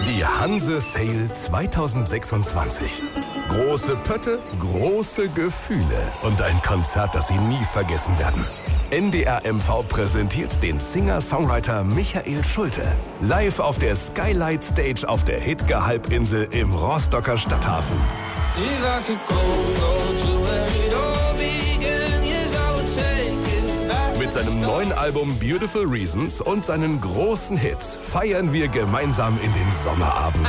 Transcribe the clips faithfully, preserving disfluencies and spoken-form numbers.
Die Hanse Sale zweitausendsechsundzwanzig. Große Pötte, große Gefühle und ein Konzert, das Sie nie vergessen werden. N D R M V präsentiert den Singer-Songwriter Michael Schulte. Live auf der Skylight Stage auf der Hidge-Halbinsel im Rostocker Stadthafen. Mit seinem neuen Album Beautiful Reasons und seinen großen Hits feiern wir gemeinsam in den Sommerabend.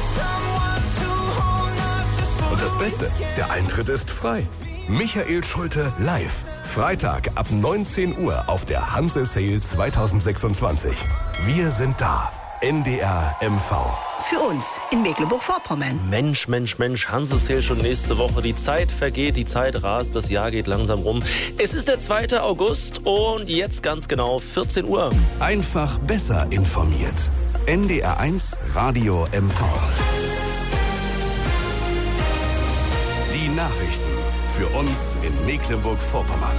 Und das Beste, der Eintritt ist frei. Michael Schulte live. Freitag ab neunzehn Uhr auf der Hanse Sale zweitausendsechsundzwanzig. Wir sind da. N D R M V. Für uns in Mecklenburg-Vorpommern. Mensch, Mensch, Mensch, Hanse Sale schon nächste Woche. Die Zeit vergeht, die Zeit rast, das Jahr geht langsam rum. Es ist der zweite August und jetzt ganz genau vierzehn Uhr. Einfach besser informiert. N D R eins Radio M V. Die Nachrichten für uns in Mecklenburg-Vorpommern.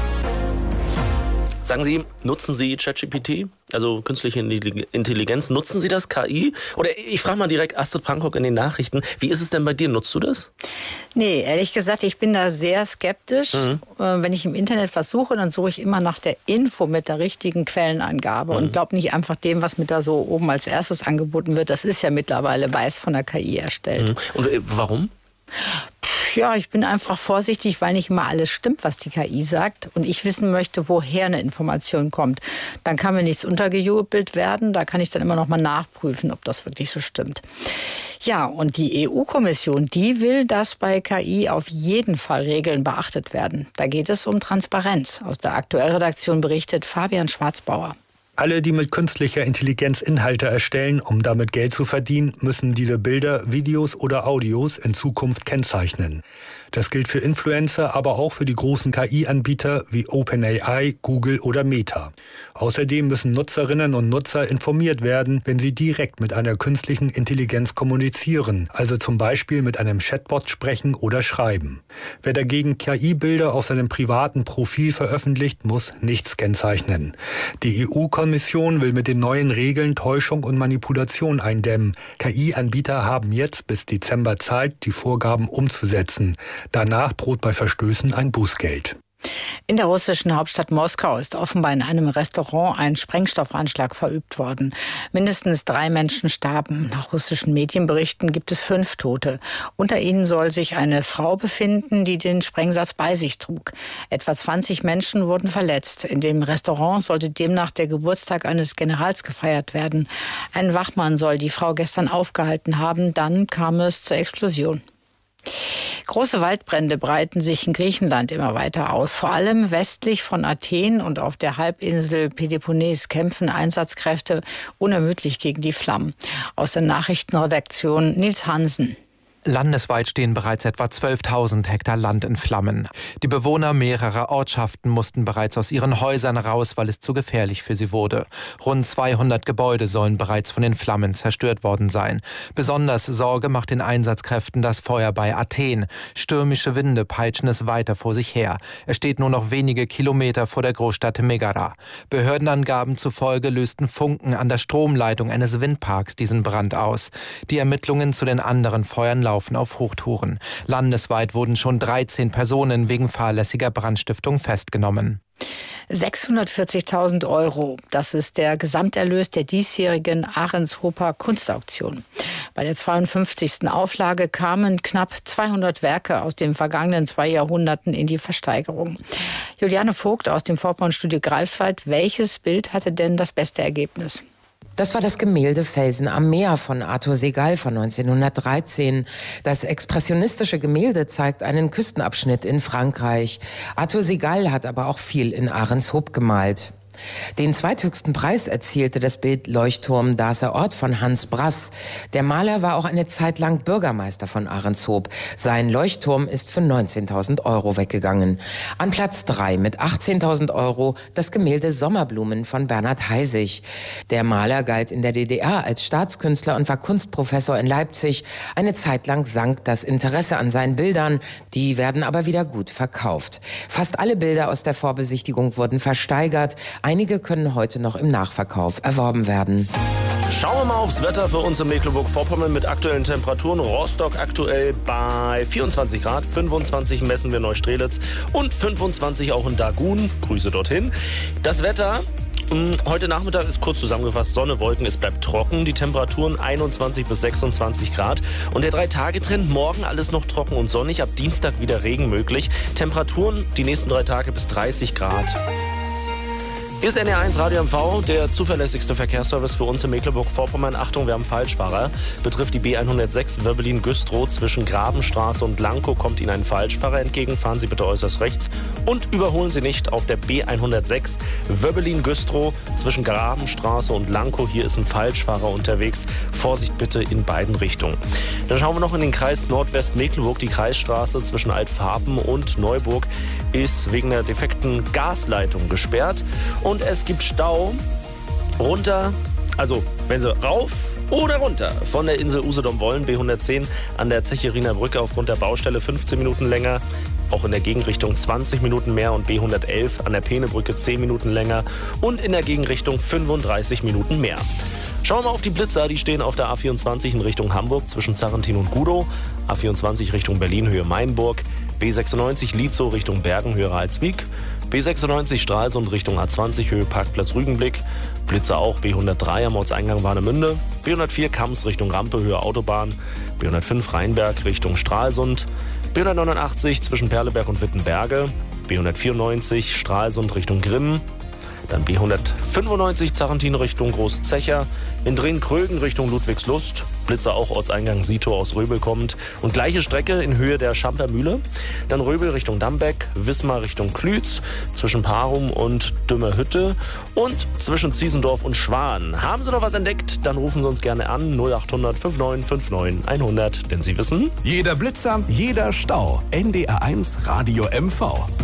Sagen Sie, nutzen Sie ChatGPT, also künstliche Intelligenz, nutzen Sie das, K I? Oder ich frage mal direkt Astrid Pankok in den Nachrichten, wie ist es denn bei dir, nutzt du das? Nee, ehrlich gesagt, ich bin da sehr skeptisch. Mhm. Wenn ich im Internet was suche, dann suche ich immer nach der Info mit der richtigen Quellenangabe mhm. und glaube nicht einfach dem, was mir da so oben als erstes angeboten wird. Das ist ja mittlerweile weiß von der K I erstellt. Mhm. Und warum? Ja, ich bin einfach vorsichtig, weil nicht immer alles stimmt, was die K I sagt. Und ich wissen möchte, woher eine Information kommt. Dann kann mir nichts untergejubelt werden. Da kann ich dann immer noch mal nachprüfen, ob das wirklich so stimmt. Ja, und die E U-Kommission, die will, dass bei K I auf jeden Fall Regeln beachtet werden. Da geht es um Transparenz. Aus der Aktuellredaktion berichtet Fabian Schwarzbauer. Alle, die mit künstlicher Intelligenz Inhalte erstellen, um damit Geld zu verdienen, müssen diese Bilder, Videos oder Audios in Zukunft kennzeichnen. Das gilt für Influencer, aber auch für die großen K I-Anbieter wie OpenAI, Google oder Meta. Außerdem müssen Nutzerinnen und Nutzer informiert werden, wenn sie direkt mit einer künstlichen Intelligenz kommunizieren, also zum Beispiel mit einem Chatbot sprechen oder schreiben. Wer dagegen K I-Bilder auf seinem privaten Profil veröffentlicht, muss nichts kennzeichnen. Die E U-Kommission will mit den neuen Regeln Täuschung und Manipulation eindämmen. K I-Anbieter haben jetzt bis Dezember Zeit, die Vorgaben umzusetzen. Danach droht bei Verstößen ein Bußgeld. In der russischen Hauptstadt Moskau ist offenbar in einem Restaurant ein Sprengstoffanschlag verübt worden. Mindestens drei Menschen starben. Nach russischen Medienberichten gibt es fünf Tote. Unter ihnen soll sich eine Frau befinden, die den Sprengsatz bei sich trug. Etwa zwanzig Menschen wurden verletzt. In dem Restaurant sollte demnach der Geburtstag eines Generals gefeiert werden. Ein Wachmann soll die Frau gestern aufgehalten haben. Dann kam es zur Explosion. Große Waldbrände breiten sich in Griechenland immer weiter aus. Vor allem westlich von Athen und auf der Halbinsel Peloponnes kämpfen Einsatzkräfte unermüdlich gegen die Flammen. Aus der Nachrichtenredaktion Nils Hansen. Landesweit stehen bereits etwa zwölftausend Hektar Land in Flammen. Die Bewohner mehrerer Ortschaften mussten bereits aus ihren Häusern raus, weil es zu gefährlich für sie wurde. Rund zweihundert Gebäude sollen bereits von den Flammen zerstört worden sein. Besonders Sorge macht den Einsatzkräften das Feuer bei Athen. Stürmische Winde peitschen es weiter vor sich her. Es steht nur noch wenige Kilometer vor der Großstadt Megara. Behördenangaben zufolge lösten Funken an der Stromleitung eines Windparks diesen Brand aus. Die Ermittlungen zu den anderen Feuern laufen auf Hochtouren. Landesweit wurden schon dreizehn Personen wegen fahrlässiger Brandstiftung festgenommen. sechshundertvierzigtausend Euro, das ist der Gesamterlös der diesjährigen Ahrenshofer Kunstauktion. Bei der zweiundfünfzigsten Auflage kamen knapp zweihundert Werke aus den vergangenen zwei Jahrhunderten in die Versteigerung. Juliane Vogt aus dem Vorpommernstudio Greifswald, welches Bild hatte denn das beste Ergebnis? Das war das Gemälde Felsen am Meer von Arthur Segal von neunzehnhundertdreizehn. Das expressionistische Gemälde zeigt einen Küstenabschnitt in Frankreich. Arthur Segal hat aber auch viel in Ahrenshoop gemalt. Den zweithöchsten Preis erzielte das Bild Leuchtturm Daser Ort von Hans Brass. Der Maler war auch eine Zeit lang Bürgermeister von Ahrenshoop. Sein Leuchtturm ist für neunzehntausend Euro weggegangen. An Platz drei mit achtzehntausend Euro das Gemälde Sommerblumen von Bernhard Heisig. Der Maler galt in der D D R als Staatskünstler und war Kunstprofessor in Leipzig. Eine Zeit lang sank das Interesse an seinen Bildern. Die werden aber wieder gut verkauft. Fast alle Bilder aus der Vorbesichtigung wurden versteigert. Einige können heute noch im Nachverkauf erworben werden. Schauen wir mal aufs Wetter für uns in Mecklenburg-Vorpommern mit aktuellen Temperaturen. Rostock aktuell bei vierundzwanzig Grad, fünfundzwanzig messen wir Neustrelitz und fünfundzwanzig auch in Dagun. Grüße dorthin. Das Wetter heute Nachmittag ist kurz zusammengefasst Sonne, Wolken, es bleibt trocken. Die Temperaturen einundzwanzig bis sechsundzwanzig Grad. Und der Drei-Tage-Trend, morgen alles noch trocken und sonnig, ab Dienstag wieder Regen möglich. Temperaturen die nächsten drei Tage bis dreißig Grad. Hier ist N D R eins Radio M V, der zuverlässigste Verkehrsservice für uns in Mecklenburg-Vorpommern. Achtung, wir haben Falschfahrer. Betrifft die B hundertsechs Wöbbelin-Güstrow zwischen Grabenstraße und Lankow. Kommt Ihnen ein Falschfahrer entgegen, fahren Sie bitte äußerst rechts. Und überholen Sie nicht auf der B hundertsechs Wöbbelin-Güstrow zwischen Grabenstraße und Lankow. Hier ist ein Falschfahrer unterwegs. Vorsicht bitte in beiden Richtungen. Dann schauen wir noch in den Kreis Nordwestmecklenburg. Die Kreisstraße zwischen Altfarben und Neuburg ist wegen der defekten Gasleitung gesperrt. Und es gibt Stau runter, also wenn Sie rauf oder runter von der Insel Usedom wollen, B hundertzehn an der Zechiriner Brücke aufgrund der Baustelle fünfzehn Minuten länger. Auch in der Gegenrichtung zwanzig Minuten mehr und B hundertelf an der Peenebrücke zehn Minuten länger und in der Gegenrichtung fünfunddreißig Minuten mehr. Schauen wir mal auf die Blitzer, die stehen auf der A vierundzwanzig in Richtung Hamburg zwischen Zarrentin und Gudow, A vierundzwanzig Richtung Berlin Höhe Mainburg, B sechsundneunzig Lietzow Richtung Bergen Höhe Ralswiek, B sechsundneunzig Stralsund Richtung A zwanzig Höhe Parkplatz Rügenblick, Blitzer auch B hundertdrei am Ortseingang Warnemünde, B hundertvier Kamms Richtung Rampe Höhe Autobahn, B hundertfünf Rheinberg Richtung Stralsund, B hundertneunundachtzig zwischen Perleberg und Wittenberge, B hundertvierundneunzig Stralsund Richtung Grimmen, dann B hundertfünfundneunzig Zarrentin Richtung Großzecher, in Drehn-Krögen Richtung Ludwigslust, Blitzer auch Ortseingang Sito aus Röbel kommt und gleiche Strecke in Höhe der Schampermühle, dann Röbel Richtung Dambeck, Wismar Richtung Klütz, zwischen Parum und Dümmerhütte und zwischen Ziesendorf und Schwan. Haben Sie noch was entdeckt? Dann rufen Sie uns gerne an null achthundert neunundfünfzig fünfundneunzig hundert, denn Sie wissen... Jeder Blitzer, jeder Stau. N D R eins Radio M V.